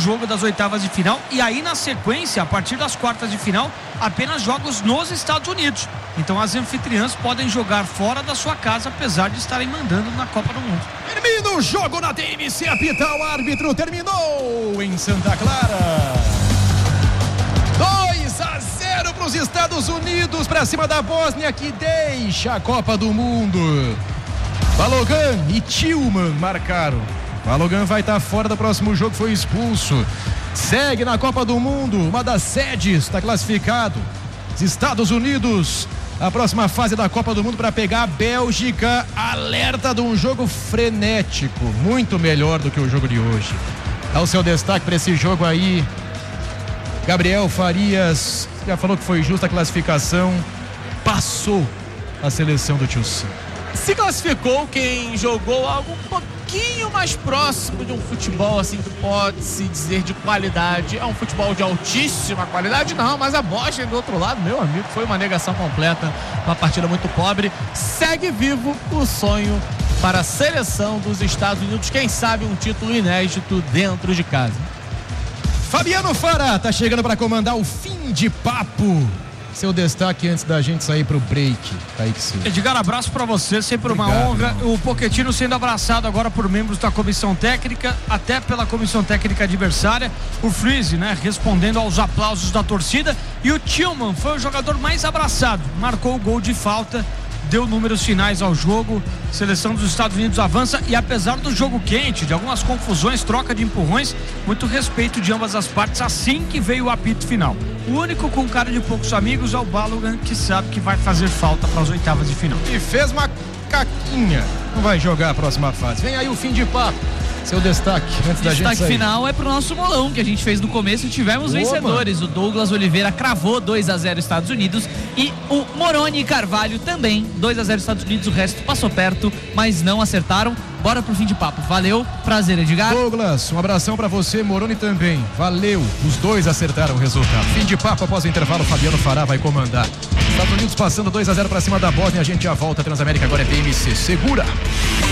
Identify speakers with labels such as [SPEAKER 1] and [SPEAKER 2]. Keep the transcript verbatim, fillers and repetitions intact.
[SPEAKER 1] jogo das oitavas de final. E aí, na sequência, a partir das quartas de final, apenas jogos nos Estados Unidos. Então as anfitriãs podem jogar fora da sua casa, apesar de estarem mandando na Copa do Mundo.
[SPEAKER 2] Termina o jogo na T M C, apita o árbitro, terminou em Santa Clara. dois a zero para os Estados Unidos, para cima da Bósnia, que deixa a Copa do Mundo. Balogan e Tillman marcaram. Balogan vai estar fora do próximo jogo, foi expulso. Segue na Copa do Mundo, uma das sedes, está classificado. Os Estados Unidos, a próxima fase da Copa do Mundo para pegar a Bélgica. Alerta de um jogo frenético, muito melhor do que o jogo de hoje. Dá o seu destaque para esse jogo aí, Gabriel Farias. Já falou que foi justa a classificação, passou a seleção do Tio Sam.
[SPEAKER 3] Se classificou quem jogou algo um pouquinho mais próximo de um futebol, assim, que pode-se dizer de qualidade. É um futebol de altíssima qualidade? Não, mas a Bósnia do outro lado, meu amigo, foi uma negação completa, uma partida muito pobre. Segue vivo o sonho para a seleção dos Estados Unidos, quem sabe um título inédito dentro de casa.
[SPEAKER 2] Fabiano Fara tá chegando para comandar o fim de papo. Seu destaque antes da gente sair pro break, Kaique Silva.
[SPEAKER 1] Edgar, abraço pra você, sempre
[SPEAKER 2] Obrigado,
[SPEAKER 1] uma honra.
[SPEAKER 2] irmão.
[SPEAKER 1] O Pochettino sendo abraçado agora por membros da comissão técnica, até pela comissão técnica adversária. O Freeze, né, respondendo aos aplausos da torcida. E o Tillman foi o jogador mais abraçado, marcou o gol de falta, deu números finais ao jogo. Seleção dos Estados Unidos avança e, apesar do jogo quente, de algumas confusões, troca de empurrões, muito respeito de ambas as partes assim que veio o apito final. O único com cara de poucos amigos é o Balogan, que sabe que vai fazer falta para as oitavas de final.
[SPEAKER 2] E fez uma caquinha, não vai jogar a próxima fase. Vem aí o fim de papo. Seu destaque antes da gente sair.
[SPEAKER 4] Destaque final é pro nosso bolão que a gente fez no começo e tivemos
[SPEAKER 2] Opa.
[SPEAKER 4] vencedores. O Douglas Oliveira cravou dois a zero Estados Unidos e o Moroni Carvalho também dois a zero Estados Unidos. O resto passou perto, mas não acertaram. Bora pro fim de papo. Valeu, prazer, Edgar.
[SPEAKER 2] Douglas, um abração pra você, Moroni também. Valeu, os dois acertaram o resultado. Fim de papo após o intervalo, Fabiano Fará vai comandar. Estados Unidos passando dois a zero pra cima da Bósnia. A gente já volta. Transamérica agora é P M C. Segura!